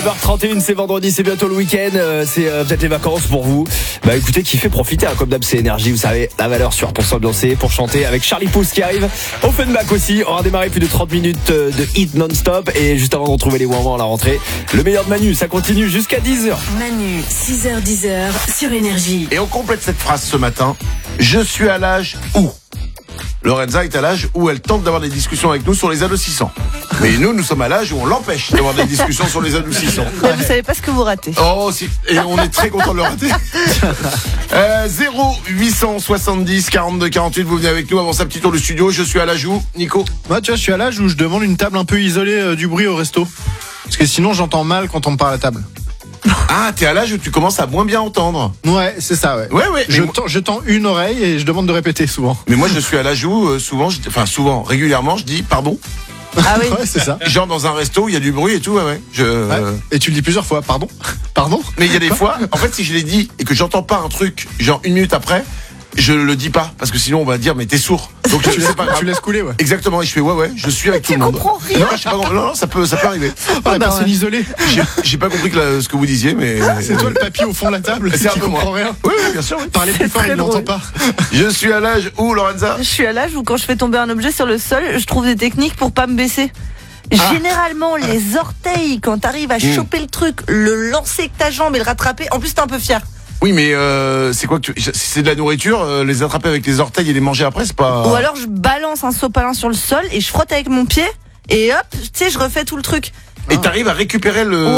9h31, c'est vendredi, c'est bientôt le week-end, c'est peut-être les vacances pour vous. Bah écoutez, kiffez, profitez, comme d'hab c'est énergie, vous savez, la valeur sûre pour s'ambiancer, pour chanter avec Charlie Pouce qui arrive. Offenbach aussi, on va démarrer plus de 30 minutes de hit non-stop et juste avant de retrouver les ouin-ouin à la rentrée, le meilleur de Manu, ça continue jusqu'à 10h. Manu, 6h-10h sur énergie. Et on complète cette phrase ce matin. Je suis à l'âge où Lorenza est à l'âge où elle tente d'avoir des discussions avec nous sur les adoucissants. Mais nous sommes à l'âge où on l'empêche d'avoir des discussions sur les adoucissants. Vous savez pas ce que vous ratez. Oh, si. Et on est très content de le rater. 0870 42 48, vous venez avec nous avant sa petite tour du studio. Je suis à l'âge où, Nico? Moi, tu vois, je suis à l'âge où je demande une table un peu isolée du bruit au resto. Parce que sinon, j'entends mal quand on me parle à table. Ah, t'es à l'âge où tu commences à moins bien entendre. Ouais, c'est ça, ouais. Ouais. Je tends une oreille et je demande de répéter souvent. Mais moi, je suis à l'âge où, régulièrement, je dis pardon. Ah oui. Ouais, c'est ça. Genre dans un resto, il y a du bruit et tout, ouais. Ouais. Et tu le dis plusieurs fois, pardon. Mais il y a des fois, en fait, si je l'ai dit et que j'entends pas un truc, genre une minute après, je le dis pas, parce que sinon on va dire mais t'es sourd. Donc tu laisses couler, ouais. Exactement, et je fais ouais, je suis avec tout le monde. Tu comprends rien. Non, je sais pas, non, ça peut arriver. La personne isolée. J'ai pas compris ce que vous disiez, mais C'est toi le papy au fond de la table. c'est un qui peu moi. comprend rien. Oui, bien sûr. Oui. Parlez plus fort, il n'entend pas. Je suis à l'âge où, Lorenza? Je suis à l'âge où quand je fais tomber un objet sur le sol, je trouve des techniques pour pas me baisser. Généralement, les orteils, quand t'arrives à choper le truc, le lancer avec ta jambe et le rattraper, en plus t'es un peu fier. Oui, mais c'est quoi que si c'est de la nourriture, les attraper avec les orteils et les manger après, c'est pas. Ou alors je balance un sopalin sur le sol et je frotte avec mon pied et hop, tu sais, je refais tout le truc. Et t'arrives à récupérer le.